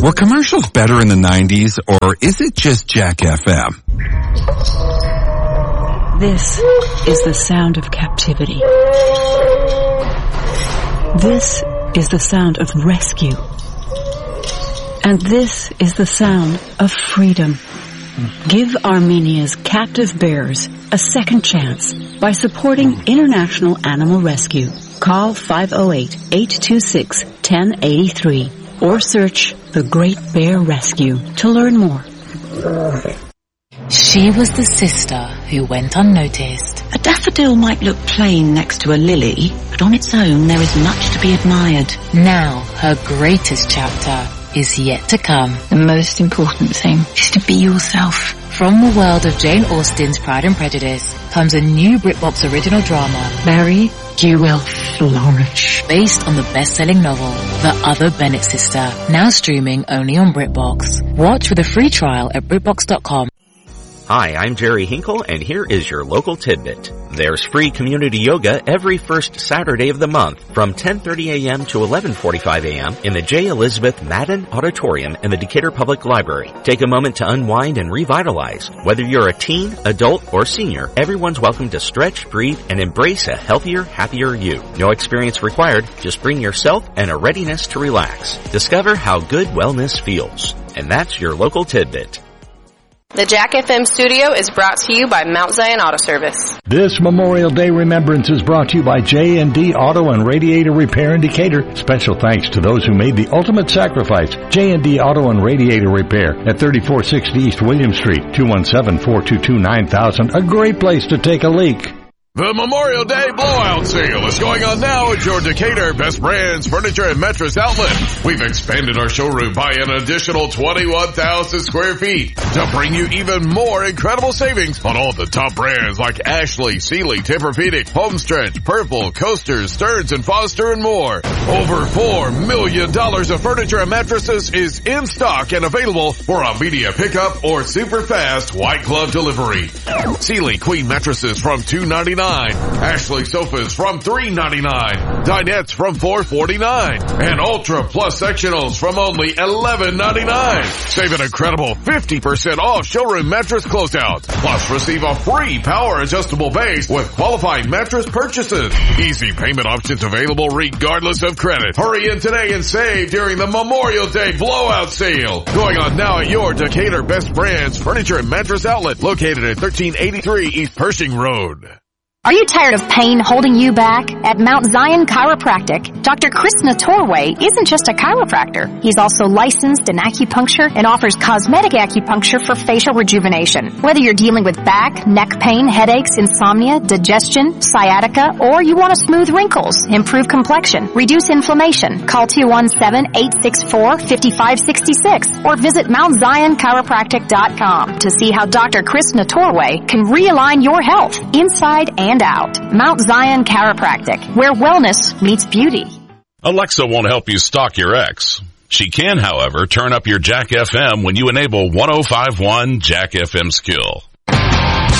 Were commercials better in the 90s, or is it just Jack FM? This is the sound of captivity. This is the sound of rescue. And this is the sound of freedom. Give Armenia's captive bears a second chance by supporting International Animal Rescue. Call 508-826-1083 or search The Great Bear Rescue to learn more. She was the sister who went unnoticed. A daffodil might look plain next to a lily, but on its own there is much to be admired. Now her greatest chapter is yet to come. The most important thing is to be yourself. From the world of Jane Austen's Pride and Prejudice comes a new BritBox original drama, Mary, you will flourish. Based on the best-selling novel, The Other Bennet Sister, now streaming only on BritBox. Watch with a free trial at BritBox.com. Hi, I'm Jerry Hinkle, and here is your local tidbit. There's free community yoga every first Saturday of the month from 10:30 a.m. to 11:45 a.m. in the J. Elizabeth Madden Auditorium in the Decatur Public Library. Take a moment to unwind and revitalize. Whether you're a teen, adult, or senior, everyone's welcome to stretch, breathe, and embrace a healthier, happier you. No experience required, just bring yourself and a readiness to relax. Discover how good wellness feels. And that's your local tidbit. The Jack FM studio is brought to you by Mount Zion Auto Service. This Memorial Day remembrance is brought to you by J&D Auto and Radiator Repair in Decatur. Special thanks to those who made the ultimate sacrifice. J&D Auto and Radiator Repair at 3460 East William Street, 217-422-9000. A great place to take a leak. The Memorial Day Blowout Sale is going on now at your Decatur Best Brands Furniture and Mattress Outlet. We've expanded our showroom by an additional 21,000 square feet to bring you even more incredible savings on all the top brands like Ashley, Sealy, Tempur-Pedic, Homestretch, Purple, Coasters, Stearns & Foster, and more. Over $4 million of furniture and mattresses is in stock and available for immediate pickup or super fast white glove delivery. Sealy Queen mattresses from $299. Ashley sofas from $399. Dinettes from $449. And Ultra Plus sectionals from only $11.99. Save an incredible 50% off showroom mattress closeouts. Plus receive a free power adjustable base with qualifying mattress purchases. Easy payment options available regardless of credit. Hurry in today and save during the Memorial Day Blowout Sale. Going on now at your Decatur Best Brands Furniture and Mattress Outlet located at 1383 East Pershing Road. Are you tired of pain holding you back? At Mount Zion Chiropractic, Dr. Krishna Torway isn't just a chiropractor. He's also licensed in acupuncture and offers cosmetic acupuncture for facial rejuvenation. Whether you're dealing with back, neck pain, headaches, insomnia, digestion, sciatica, or you want to smooth wrinkles, improve complexion, reduce inflammation, call 217-864-5566 or visit MountZionChiropractic.com to see how Dr. Krishna Torway can realign your health inside and out. Mount Zion Chiropractic, where wellness meets beauty. Alexa won't help you stalk your ex. She can, however, turn up your Jack FM when you enable 105.1 Jack FM skill.